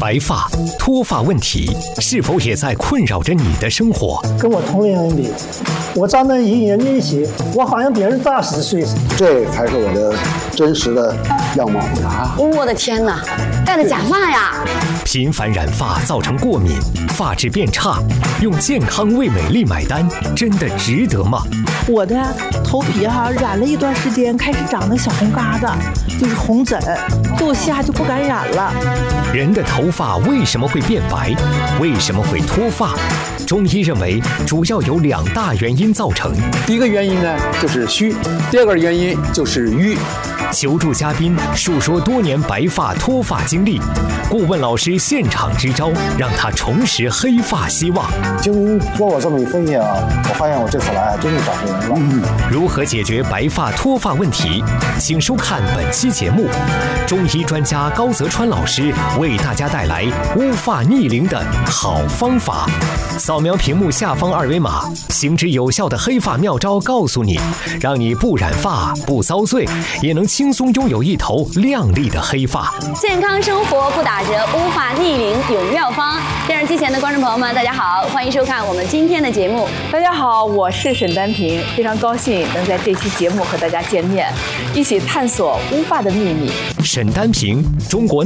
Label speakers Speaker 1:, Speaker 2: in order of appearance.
Speaker 1: 白发、脱发问题是否也在困扰着你的生活？
Speaker 2: 跟我同龄人比，我长得与人家一起，我好像别人大10岁。
Speaker 3: 这才是我的真实的样貌啊！
Speaker 4: 我的天哪，戴的假发呀！
Speaker 1: 频繁染发造成过敏，发质变差，用健康为美丽买单，真的值得吗？
Speaker 5: 我的头皮染了一段时间，开始长那小红疙瘩，就是红疹，坐下就不敢染了。
Speaker 1: 人的头发为什么会变白？为什么会脱发？中医认为主要有2大原因造成。
Speaker 6: 第一个原因呢就是虚，第二个原因就是瘀。
Speaker 1: 求助嘉宾述说多年白发脱发经历，顾问老师现场支招，让他重拾黑发希望。
Speaker 3: 经过我这么一分析我发现我这次来真是找对人了。
Speaker 1: 如何解决白发脱发问题？请收看本期节目，中医专家高泽川老师为大家带来乌发逆龄的好方法。扫描屏幕下方2维码，行之有效的黑发妙招告诉你，让你不染发不遭罪，也能轻松拥有一头亮丽的黑发。
Speaker 4: 健康生活不打折，乌发逆龄有妙方。电视机前的观众朋友们，大家好，欢迎收看我们今天的节目。
Speaker 5: 大家好，我是沈丹萍，非常高兴能在这期节目和大家见面，一起探索乌发的秘密。
Speaker 1: 沈丹萍，中国